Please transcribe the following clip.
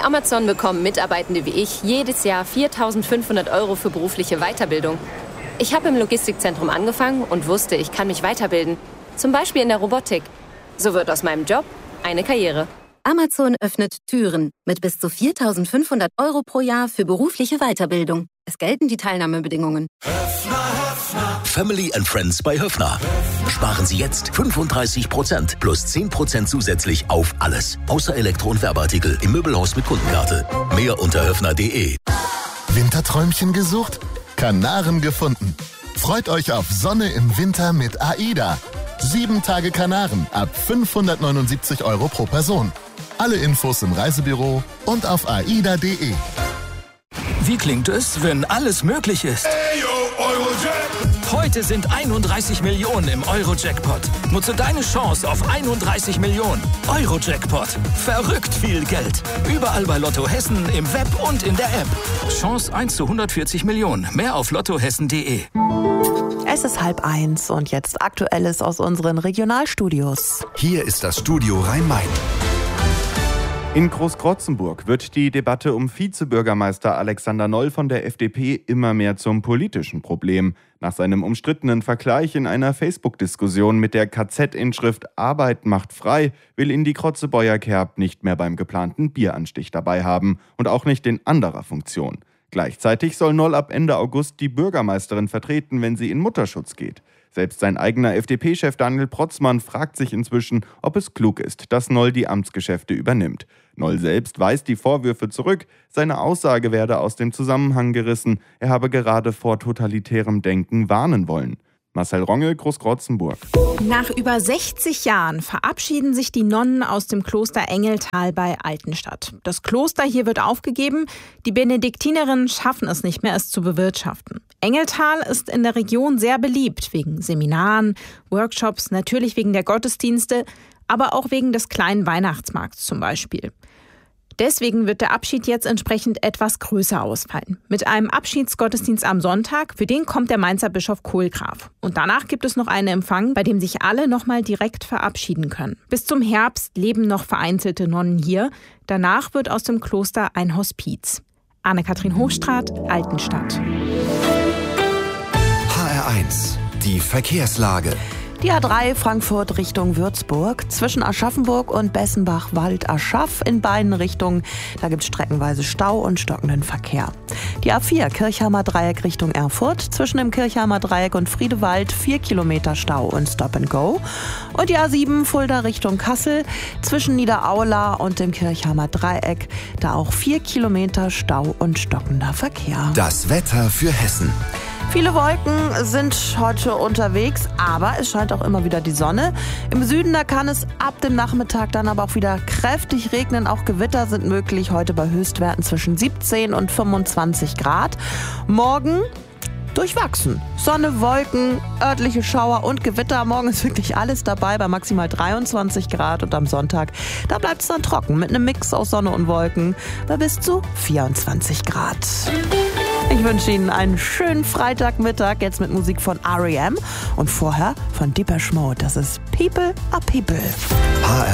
Bei Amazon bekommen Mitarbeitende wie ich jedes Jahr 4.500 € für berufliche Weiterbildung. Ich habe im Logistikzentrum angefangen und wusste, ich kann mich weiterbilden. Zum Beispiel in der Robotik. So wird aus meinem Job eine Karriere. Amazon öffnet Türen mit bis zu 4.500 € pro Jahr für berufliche Weiterbildung. Es gelten die Teilnahmebedingungen. Family and Friends bei Höffner. Sparen Sie jetzt 35% plus 10% zusätzlich auf alles. Außer Elektro- und Werbeartikel im Möbelhaus mit Kundenkarte. Mehr unter höffner.de. Winterträumchen gesucht? Kanaren gefunden. Freut euch auf Sonne im Winter mit AIDA. 7 Tage Kanaren ab 579 € pro Person. Alle Infos im Reisebüro und auf aida.de. Wie klingt es, wenn alles möglich ist? Heute sind 31 Millionen im Euro-Jackpot. Nutze deine Chance auf 31 Millionen. Euro-Jackpot. Verrückt viel Geld. Überall bei Lotto Hessen, im Web und in der App. Chance 1 zu 140 Millionen. Mehr auf lottohessen.de. Es ist 12:30 und jetzt Aktuelles aus unseren Regionalstudios. Hier ist das Studio Rhein-Main. In Großkrotzenburg wird die Debatte um Vizebürgermeister Alexander Noll von der FDP immer mehr zum politischen Problem. Nach seinem umstrittenen Vergleich in einer Facebook-Diskussion mit der KZ-Inschrift Arbeit macht frei will ihn die Krotzebäuer Kerb nicht mehr beim geplanten Bieranstich dabei haben und auch nicht in anderer Funktion. Gleichzeitig soll Noll ab Ende August die Bürgermeisterin vertreten, wenn sie in Mutterschutz geht. Selbst sein eigener FDP-Chef Daniel Protzmann fragt sich inzwischen, ob es klug ist, dass Noll die Amtsgeschäfte übernimmt. Noll selbst weist die Vorwürfe zurück, seine Aussage werde aus dem Zusammenhang gerissen, er habe gerade vor totalitärem Denken warnen wollen. Marcel Rongel, Großkrotzenburg. Nach über 60 Jahren verabschieden sich die Nonnen aus dem Kloster Engeltal bei Altenstadt. Das Kloster hier wird aufgegeben. Die Benediktinerinnen schaffen es nicht mehr, es zu bewirtschaften. Engeltal ist in der Region sehr beliebt, wegen Seminaren, Workshops, natürlich wegen der Gottesdienste, aber auch wegen des kleinen Weihnachtsmarkts zum Beispiel. Deswegen wird der Abschied jetzt entsprechend etwas größer ausfallen. Mit einem Abschiedsgottesdienst am Sonntag, für den kommt der Mainzer Bischof Kohlgraf. Und danach gibt es noch einen Empfang, bei dem sich alle nochmal direkt verabschieden können. Bis zum Herbst leben noch vereinzelte Nonnen hier. Danach wird aus dem Kloster ein Hospiz. Anne-Kathrin Hochstraat, Altenstadt. HR1, die Verkehrslage. Die A3 Frankfurt Richtung Würzburg, zwischen Aschaffenburg und Bessenbach-Wald-Aschaff in beiden Richtungen. Da gibt es streckenweise Stau und stockenden Verkehr. Die A4 Kirchheimer Dreieck Richtung Erfurt, zwischen dem Kirchheimer Dreieck und Friedewald 4 Kilometer Stau und Stop and Go. Und die A7 Fulda Richtung Kassel, zwischen Niederaula und dem Kirchheimer Dreieck, da auch 4 Kilometer Stau und stockender Verkehr. Das Wetter für Hessen. Viele Wolken sind heute unterwegs, aber es scheint auch immer wieder die Sonne. Im Süden, da kann es ab dem Nachmittag dann aber auch wieder kräftig regnen. Auch Gewitter sind möglich, heute bei Höchstwerten zwischen 17 und 25 Grad. Morgen durchwachsen. Sonne, Wolken, örtliche Schauer und Gewitter. Morgen ist wirklich alles dabei bei maximal 23 Grad. Und am Sonntag, da bleibt es dann trocken mit einem Mix aus Sonne und Wolken bei bis zu 24 Grad. Ich wünsche Ihnen einen schönen Freitagmittag, jetzt mit Musik von R.E.M. und vorher von Depeche Mode. Das ist People are People.